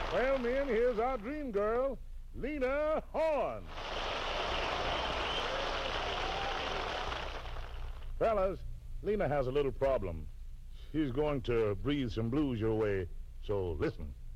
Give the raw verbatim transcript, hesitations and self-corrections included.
Well, men, here's our dream girl, Lena Horne. Fellas, Lena has a little problem. She's going to breathe some blues your way, so listen.